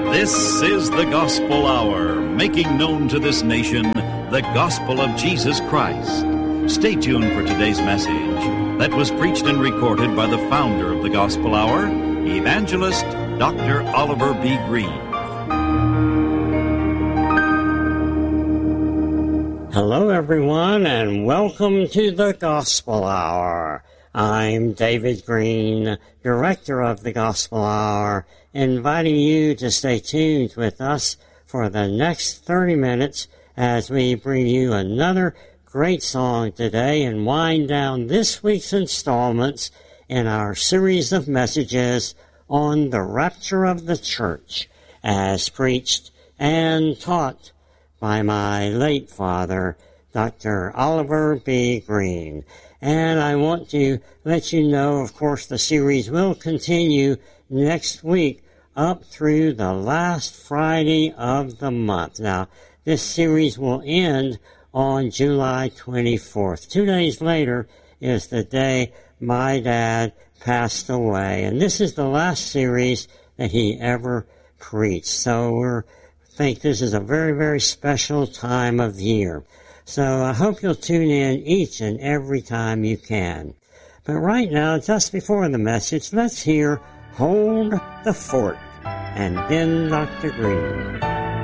This is the Gospel Hour, making known to this nation the gospel of Jesus Christ. Stay tuned for today's message that was preached and recorded by the founder of the Gospel Hour, Evangelist Dr. Oliver B. Green. Hello, everyone, and welcome to the Gospel Hour. I'm David Green, Director of the Gospel Hour, inviting you to stay tuned with us for the next 30 minutes as we bring you another great song today and wind down this week's installments in our series of messages on the rapture of the church, as preached and taught by my late father, Dr. Oliver B. Green. And I want to let you know, of course, the series will continue next week up through the last Friday of the month. Now, this series will end on July 24th. 2 days later is the day my dad passed away. And this is the last series that he ever preached. So we think this is a very, very special time of year. So I hope you'll tune in each and every time you can. But right now, just before the message, let's hear Hold the Fort and then Dr. Green.